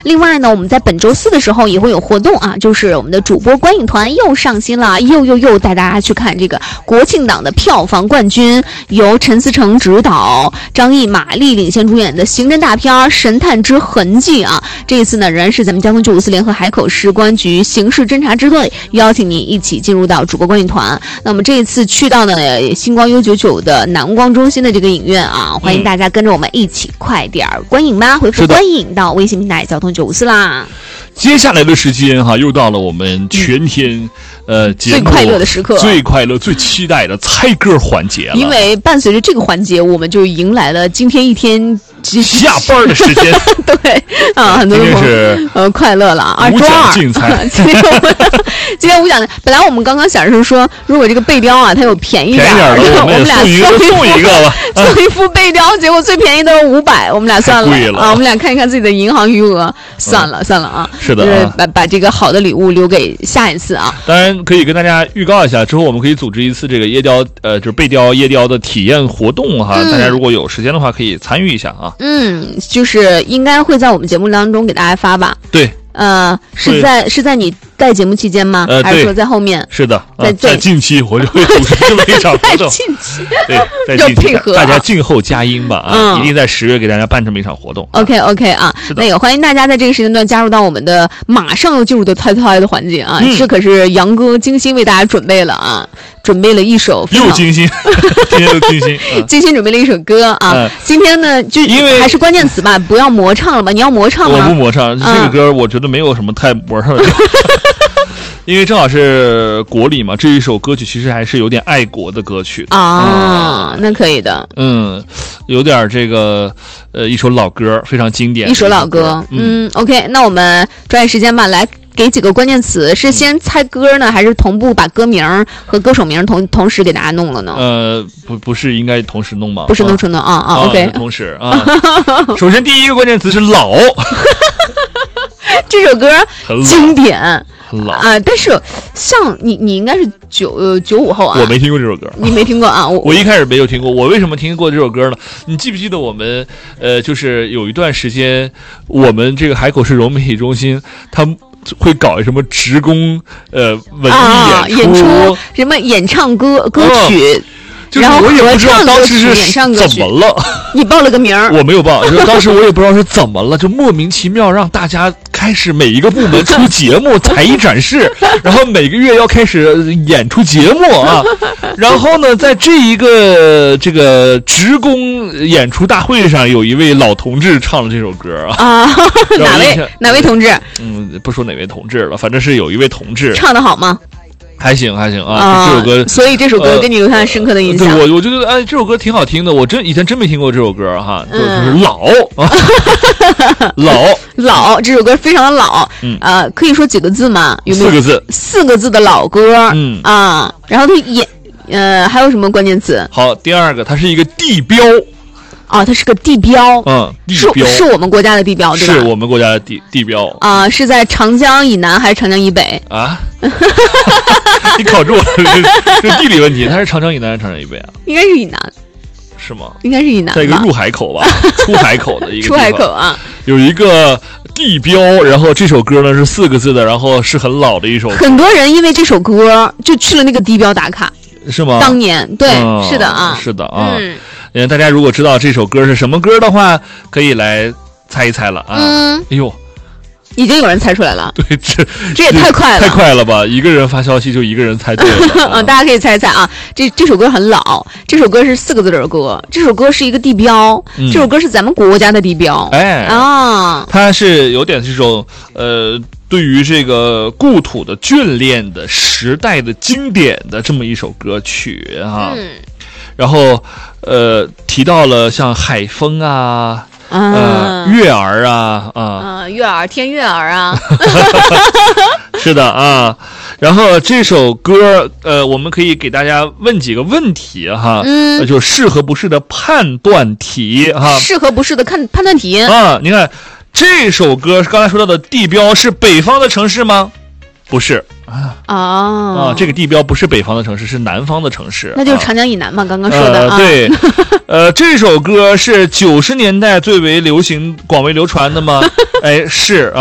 另外呢，我们在本周四的时候也会有活动啊，就是我们的主播观影团又上新了，又带大家去看这个国庆档的票房冠军，由陈思诚执导，张译、马丽领衔主演的刑侦大片《神探之痕迹》啊。这一次呢，仍然是咱们交通954联合海口市公安局刑事侦查支队邀请您一起进入到主播观影团。那么这一次去到呢星光 U99 的南光中心的这个影院啊，欢迎大家跟着我们一起快点观影吧，回复观影到微信平台交通954啦。 接下来的时间哈，又到了我们全天节目最快乐的时刻， 最快乐、最期待的猜歌环节了。 因为伴随着这个环节，我们就迎来了今天一天下班的时间。 对啊，很多人是快乐了啊！ 五奖竞猜。 今天五奖，本来我们刚刚想是说，如果这个背标啊，它有便宜点的， 我们俩送一个吧， 送一副背标，结果最便宜的500，我们俩算了啊，我们俩看一看自己的银行余额，算了啊。 是的， 就是把这个好的礼物留给下一次啊。 当然可以跟大家预告一下，之后我们可以组织一次这个就是背雕夜雕的体验活动哈，大家如果有时间的话可以参与一下啊。 就是应该会在我们节目当中给大家发吧。 对。 是在你带节目期间吗？还是说在后面？ 是的，在近期我就会组织这么一场活动。 在近期， 对，在近期大家静候佳音吧啊！一定在10月给大家办这么一场活动。 OK 啊，那个欢迎大家在这个时间段加入到我们的马上要进入的猜猜的环节啊！这可是杨哥精心为大家准备了啊，准备了一首又精心，今天又精心， 精心准备了一首歌啊！今天呢，就因为还是关键词吧，不要魔唱了吧？你要魔唱吗？ 我不魔唱，这个歌我觉得没有什么太魔唱的。因为正好是国礼嘛，这一首歌曲其实还是有点爱国的歌曲啊，那可以的。 有点这个一首老歌，非常经典。 一首老歌。OK， 那我们抓紧时间吧，来给几个关键词，是先猜歌呢，还是同步把歌名和歌手名同时给大家弄了呢？ 不是应该同时弄吗？ 不是同时弄啊 ，OK， 同时啊。首先第一个关键词是老， 这首歌经典。 老啊，但是像你应该是95后啊， 我没听过这首歌， 你没听过啊？ 我一开始没有听过，我为什么听过这首歌呢？你记不记得我们就是有一段时间，我们这个海口市融媒体中心，他会搞什么职工文艺演出，什么演唱歌曲。 就是我也不知道当时是怎么了， 你报了个名儿， 我没有报，就是当时我也不知道是怎么了，就莫名其妙让大家开始每一个部门出节目才艺展示，然后每个月要开始演出节目啊，然后呢，在这个职工演出大会上，有一位老同志唱了这首歌啊， 哪位同志？ 不说哪位同志了，反正是有一位同志唱得好吗？ 还行啊，这首歌， 所以这首歌给你留下深刻的印象。 对，我觉得这首歌挺好听的，我以前真没听过这首歌哈，就是老，这首歌非常的老，可以说几个字吗？有没有4个字的老歌？然后它还有什么关键词？ 好，第二个，它是一个地标。 它是个地标， 地标是我们国家的地标，对吧？ 是我们国家的地标啊，是在长江以南还是长江以北啊？你考住我了，这地理问题，它是长江以南还是长江以北啊？ 应该是以南， 是吗？ 应该是以南， 在一个入海口吧，出海口的一个出海口啊， 有一个地标，然后这首歌呢是4个字的，然后是很老的一首歌， 很多人因为这首歌就去了那个地标打卡， 是吗？ 当年对，是的啊， 是的啊。大家如果知道这首歌是什么歌的话，可以来猜一猜了啊！哎呦， 已经有人猜出来了。 对， 这也太快了， 太快了吧！一个人发消息就一个人猜对了。 大家可以猜一猜啊！这首歌很老，这首歌是4个字的歌，这首歌是一个地标，这首歌是咱们国家的地标。 它是有点这种对于这个故土的眷恋的时代的经典的这么一首歌曲啊。然后提到了像海风啊，月儿啊， 月儿天月儿啊， 是的啊。然后这首歌我们可以给大家问几个问题哈，就适合不适的判断题哈， 适合不适的判断题啊。你看这首歌刚才说到的地标是北方的城市吗？不是啊， 这个地标不是北方的城市，是南方的城市， 那就是长江以南嘛，刚刚说的啊。 对，这首歌是90年代最为流行、广为流传的吗？哎，是